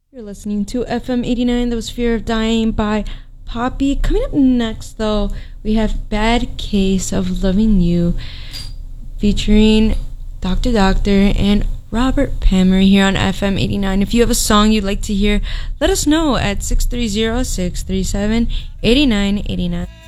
You're listening to FM 89, that was Fear of Dying by Poppy. Coming up next, though, we have Bad Case of Loving You featuring Dr. Doctor and Robert Palmer here on FM 89. If you have a song you'd like to hear, let us know at 630-637-8989.